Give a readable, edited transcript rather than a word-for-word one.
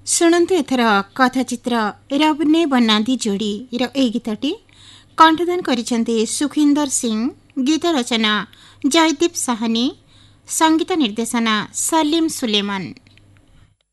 ଶୁଣନ୍ତୁ ଏଥର କଥାଚିତ୍ର ରବନେ ବନାନ୍ତି ଯୋଡ଼ି ର ଏହି ଗୀତଟି କଣ୍ଠଦାନ କରିଛନ୍ତି ସୁଖିନ୍ଦର ସିଂ, ଗୀତ ରଚନା ଜୟଦୀପ ସାହାନୀ, ସଙ୍ଗୀତ ନିର୍ଦ୍ଦେଶନା ସଲିମ ସୁଲେମାନ।